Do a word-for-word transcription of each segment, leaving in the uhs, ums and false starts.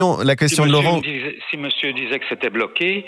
La question si de Laurent... Disait, si monsieur disait que c'était bloqué,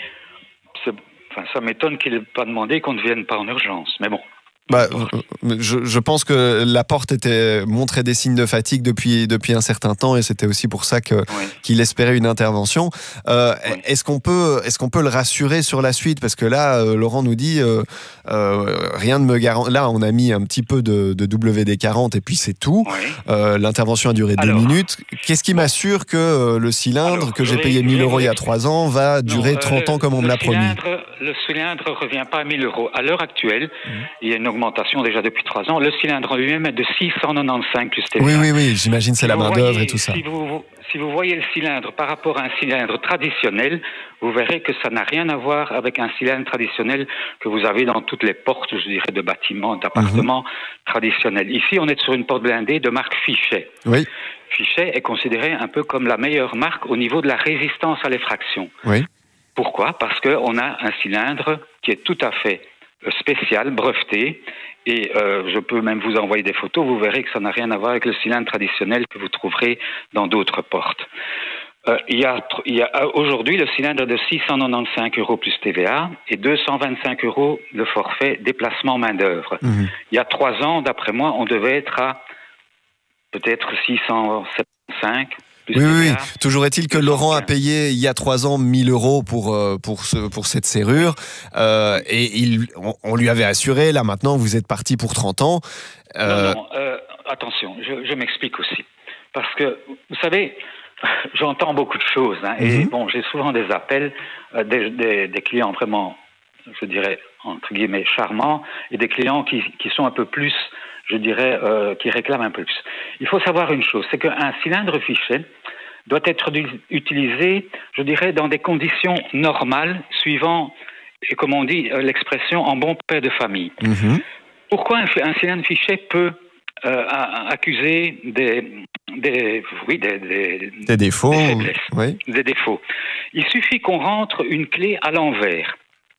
enfin, ça m'étonne qu'il n'ait pas demandé qu'on ne vienne pas en urgence. Mais bon. Bah, je, je pense que la porte était montrait des signes de fatigue depuis depuis un certain temps et c'était aussi pour ça que oui. qu'il espérait une intervention. Euh, oui. Est-ce qu'on peut est-ce qu'on peut le rassurer sur la suite, parce que là euh, Laurent nous dit euh, euh, rien ne me garantit. Là on a mis un petit peu de, de W D quarante et puis c'est tout. Oui. Euh, l'intervention a duré alors, deux minutes. Qu'est-ce qui m'assure que euh, le cylindre alors, que j'ai payé mille euros il y a trois ans va durer non, trente ans comme on me l'a promis? Le cylindre ne revient pas à mille euros. À l'heure actuelle, mmh. il y a une augmentation déjà depuis trois ans. Le cylindre lui-même est de six cent quatre-vingt-quinze plus T V A. Oui, oui, oui, j'imagine c'est si la main-d'œuvre et tout ça. Si vous, si vous voyez le cylindre par rapport à un cylindre traditionnel, vous verrez que ça n'a rien à voir avec un cylindre traditionnel que vous avez dans toutes les portes, je dirais, de bâtiments, d'appartements mmh. traditionnels. Ici, on est sur une porte blindée de marque Fichet. Oui. Fichet est considéré un peu comme la meilleure marque au niveau de la résistance à l'effraction. Oui. Pourquoi ? Parce qu'on a un cylindre qui est tout à fait spécial, breveté, et euh, je peux même vous envoyer des photos, vous verrez que ça n'a rien à voir avec le cylindre traditionnel que vous trouverez dans d'autres portes. Euh, il y a, il y a aujourd'hui le cylindre de six cent quatre-vingt-quinze euros plus T V A et deux cent vingt-cinq euros le forfait déplacement main-d'œuvre. Mmh. Il y a trois ans, d'après moi, on devait être à peut-être six cent soixante-quinze. Oui, oui, oui. Toujours est-il que Laurent a payé il y a trois ans mille euros pour pour ce pour cette serrure euh, et il on, on lui avait assuré. Là maintenant, vous êtes parti pour trente ans. Euh... Non, non. Euh, attention, je, je m'explique aussi parce que vous savez, j'entends beaucoup de choses hein, et mm-hmm. bon, j'ai souvent des appels euh, des, des, des clients vraiment, je dirais entre guillemets charmants et des clients qui qui sont un peu plus, je dirais, euh, qui réclament un peu plus. Il faut savoir une chose, c'est qu'un cylindre Fichet doit être utilisé, je dirais, dans des conditions normales, suivant, comme on dit, l'expression en bon père de famille. Mmh. Pourquoi un, un cylindre Fichet peut euh, accuser des, des, oui, des, des, des défauts, des faiblesses, oui. des défauts? Il suffit qu'on rentre une clé à l'envers.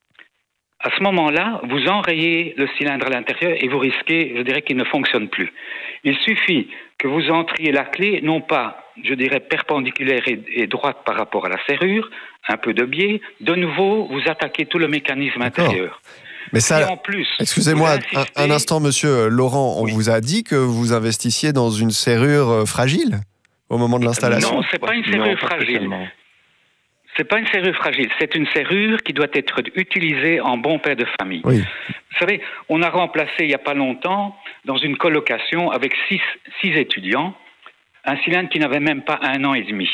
À ce moment-là, vous enrayez le cylindre à l'intérieur et vous risquez, je dirais, qu'il ne fonctionne plus. Il suffit que vous entriez la clé, non pas, je dirais, perpendiculaire et, et droite par rapport à la serrure, un peu de biais. De nouveau, vous attaquez tout le mécanisme D'accord. intérieur. Mais ça, et en plus, excusez-moi insistez... un, un instant, monsieur Laurent, on oui. vous a dit que vous investissiez dans une serrure fragile au moment de l'installation? Non, c'est pas une serrure non, fragile. C'est pas une serrure fragile, c'est une serrure qui doit être utilisée en bon père de famille. Oui. Vous savez, on a remplacé il n'y a pas longtemps, dans une colocation avec six, six étudiants, un cylindre qui n'avait même pas un an et demi.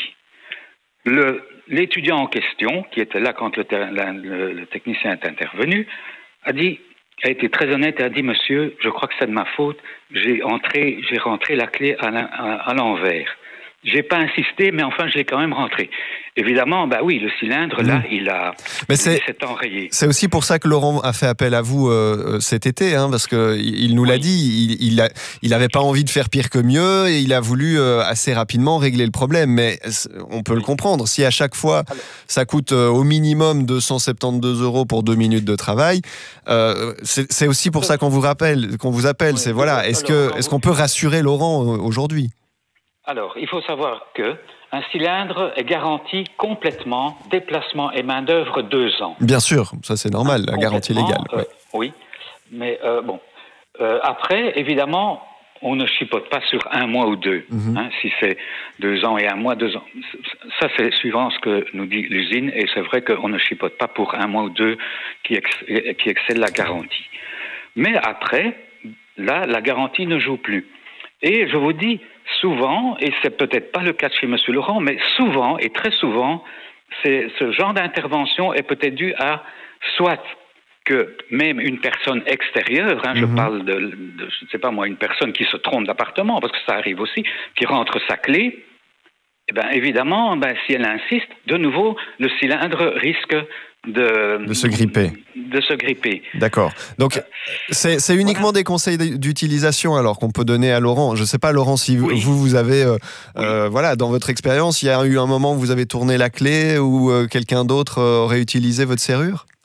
Le, l'étudiant en question, qui était là quand le, la, le, le technicien est intervenu, a dit, a été très honnête et a dit, monsieur, je crois que c'est de ma faute, j'ai entré, j'ai rentré la clé à, la, à, à l'envers. J'ai pas insisté, mais enfin, je l'ai quand même rentré. Évidemment, bah oui, le cylindre, là, mmh. il a mais c'est, s'est enrayé. C'est aussi pour ça que Laurent a fait appel à vous euh, cet été, hein, parce que il nous l'a oui. dit, il, il, a, il avait pas envie de faire pire que mieux, et il a voulu euh, assez rapidement régler le problème. Mais on peut le comprendre. Si à chaque fois, ça coûte euh, au minimum deux cent soixante-douze euros pour deux minutes de travail, euh, c'est, c'est aussi pour ça qu'on vous rappelle, qu'on vous appelle. Oui, c'est voilà, est-ce que, est-ce qu'on peut rassurer Laurent aujourd'hui? Alors, il faut savoir que un cylindre est garanti complètement, déplacement et main-d'œuvre deux ans. Bien sûr, ça c'est normal, la garantie légale. Euh, ouais. Oui, mais euh, bon. Euh, après, évidemment, on ne chipote pas sur un mois ou deux. Mm-hmm. Hein, si c'est deux ans et un mois, deux ans. Ça, c'est suivant ce que nous dit l'usine, et c'est vrai qu'on ne chipote pas pour un mois ou deux qui, ex- qui excède la garantie. Mais après, là, la garantie ne joue plus. Et je vous dis, souvent, et c'est peut-être pas le cas de chez M. Laurent, mais souvent, et très souvent, c'est, ce genre d'intervention est peut-être dû à soit que même une personne extérieure, hein, mm-hmm. je parle de, de, je ne sais pas moi, une personne qui se trompe d'appartement, parce que ça arrive aussi, qui rentre sa clé, eh bien évidemment, ben, si elle insiste, de nouveau, le cylindre risque de, de se gripper. De se gripper. D'accord. Donc, c'est, c'est uniquement voilà. des conseils d'utilisation alors qu'on peut donner à Laurent. Je ne sais pas, Laurent, si oui. vous, vous avez, euh, oui. euh, voilà, dans votre expérience, il y a eu un moment où vous avez tourné la clé ou euh, quelqu'un d'autre euh, aurait utilisé votre serrure?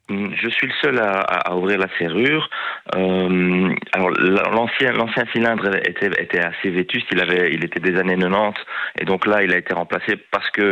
Je suis le seul à, à ouvrir la serrure. Euh, alors l'ancien l'ancien cylindre était était assez vétuste. Il avait il était des années quatre-vingt-dix et donc là il a été remplacé parce que